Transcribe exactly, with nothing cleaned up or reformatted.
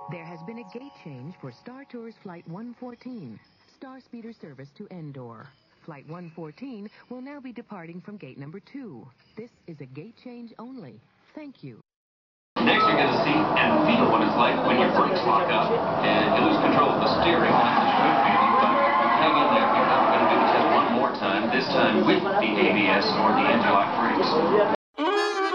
There has been a gate change for Star Tours Flight one fourteen, Star Speeder service to Endor. Flight one fourteen will now be departing from gate number two. This is a gate change only. Thank you. Next, you're going to see and feel what it's like when your brakes lock up and you lose control of the steering. That's a good feeling, but hang in there because we're going to do the test one more time, this time with the A B S or the anti-lock brakes.